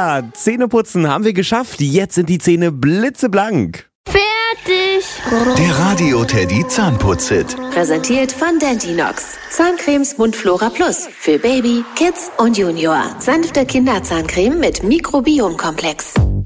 Ja, Zähneputzen haben wir geschafft. Jetzt sind die Zähne blitzeblank. Fertig! Der Radio Teddy Zahnputz-Hit. Präsentiert von Dentinox. Zahncremes Mundflora Plus. Für Baby, Kids und Junior. Sanfte Kinderzahncreme mit Mikrobiomkomplex.